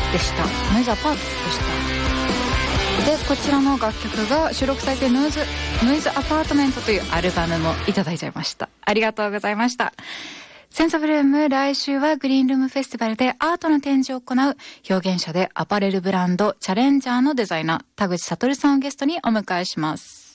でした。ノイズアパートでした。でこちらの楽曲が収録されているノイズアパートメントというアルバムもいただいちゃいました。ありがとうございました。センサブルーム、来週はグリーンルームフェスティバルでアートの展示を行う表現者でアパレルブランドチャレンジャーのデザイナー田口悟さんをゲストにお迎えします。